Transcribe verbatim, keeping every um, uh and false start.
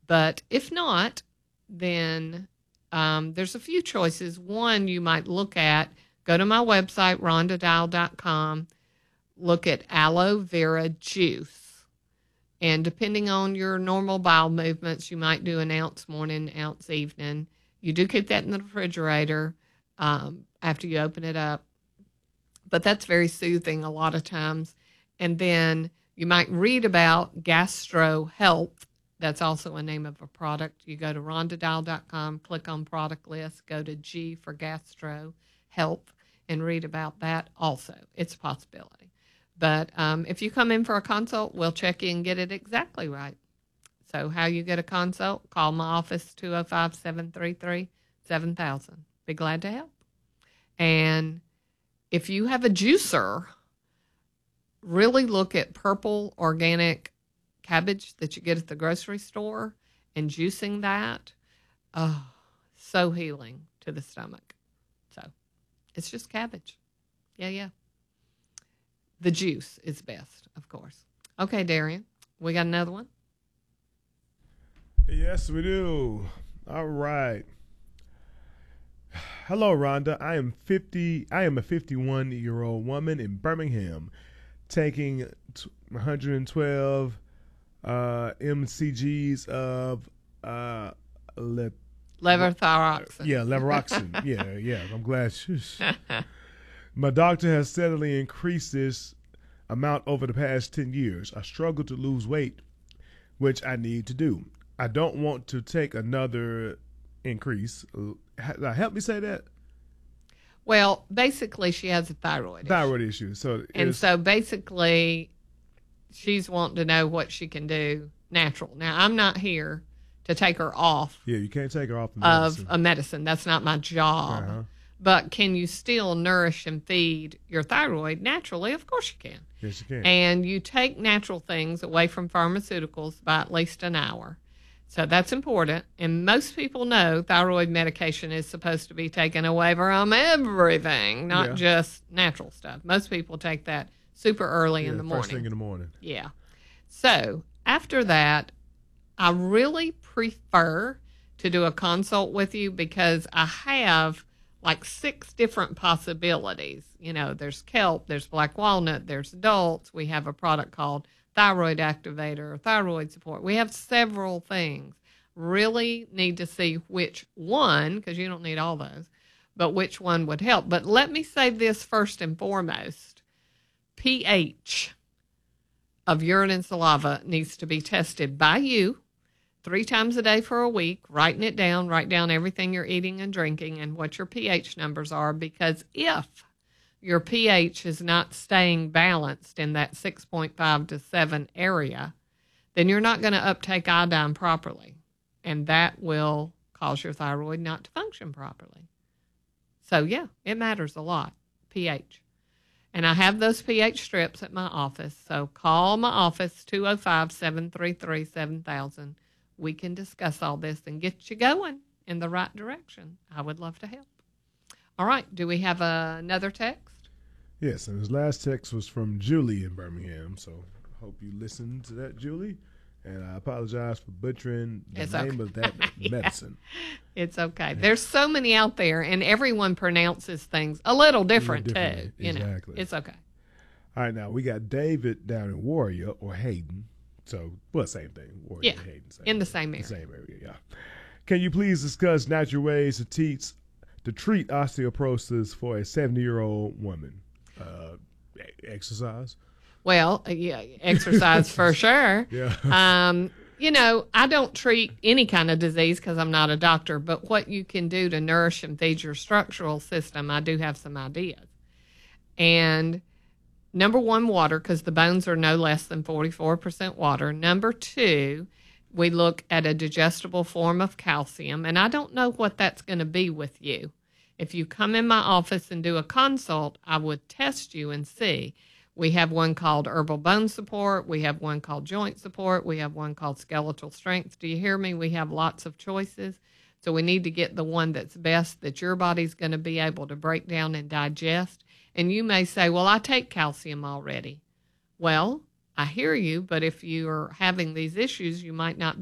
But if not, then um, there's a few choices. One you might look at, go to my website, rhonda dial dot com, look at aloe vera juice. And depending on your normal bowel movements, you might do an ounce morning, ounce evening. You do keep that in the refrigerator um, after you open it up. But that's very soothing a lot of times. And then you might read about Gastro Health. That's also a name of a product. You go to rhonda dial dot com, click on product list, go to G for Gastro Health, and read about that also. It's a possibility. But um, if you come in for a consult, we'll check you and get it exactly right. So how you get a consult, call my office, two oh five, seven three three, seven thousand. Be glad to help. And if you have a juicer, really look at purple organic cabbage that you get at the grocery store and juicing that. Oh, so healing to the stomach. So it's just cabbage. Yeah, yeah. The juice is best, of course. Okay, Darian, we got another one? Yes, we do. All right. Hello, Rhonda. I am fifty. I am a fifty-one-year-old woman in Birmingham, taking one hundred twelve uh, M C Gs of uh, le- levothyroxine. Yeah, levothyroxine. yeah, yeah. I'm glad. My doctor has steadily increased this amount over the past ten years. I struggle to lose weight, which I need to do. I don't want to take another increase. Help me say that. Well, basically, she has a thyroid thyroid issue. issue. So, and so basically, she's wanting to know what she can do natural. Now, I'm not here to take her off. Yeah, you can't take her off the of medicine. a medicine. That's not my job. Uh-huh. But can you still nourish and feed your thyroid naturally? Of course you can. Yes, you can. And you take natural things away from pharmaceuticals by at least an hour. So that's important. And most people know thyroid medication is supposed to be taken away from everything, not Yeah. just natural stuff. Most people take that super early yeah, in the morning. First thing in the morning. Yeah. So after that, I really prefer to do a consult with you because I have like six different possibilities. You know, there's kelp, there's black walnut, there's adults. We have a product called thyroid activator or thyroid support. We have several things. Really need to see which one, because you don't need all those, but which one would help. But let me say this first and foremost. pH of urine and saliva needs to be tested by you three times a day for a week, writing it down, write down everything you're eating and drinking and what your pH numbers are, because if your pH is not staying balanced in that six point five to seven area, then you're not going to uptake iodine properly, and that will cause your thyroid not to function properly. So, yeah, it matters a lot, pH. And I have those pH strips at my office, so call my office, two oh five, seven three three, seven thousand. We can discuss all this and get you going in the right direction. I would love to help. All right, do we have uh, another text? Yes, and his last text was from Julie in Birmingham, so I hope you listened to that, Julie. And I apologize for butchering the It's name okay. of that Yeah. medicine. It's okay. There's so many out there, and everyone pronounces things a little different, too. differently, You know, exactly. it's okay. All right, now we got David down in Warrior or Hayden. So, well, same thing. Warrior Yeah, and Hayden. Same in the thing. same area. The same area, yeah. Can you please discuss natural ways to teach to treat osteoporosis for a seventy-year-old woman? Uh, e- exercise. Well, uh, yeah, exercise for sure. Yeah. Um, you know, I don't treat any kind of disease because I'm not a doctor, but what you can do to nourish and feed your structural system, I do have some ideas. And number one, water, because the bones are no less than forty-four percent water. Number two, we look at a digestible form of calcium, and I don't know what that's going to be with you. If you come in my office and do a consult, I would test you and see. We have one called herbal bone support. We have one called joint support. We have one called skeletal strength. Do you hear me? We have lots of choices. So we need to get the one that's best that your body's going to be able to break down and digest. And you may say, well, I take calcium already. Well, I hear you, but if you are having these issues, you might not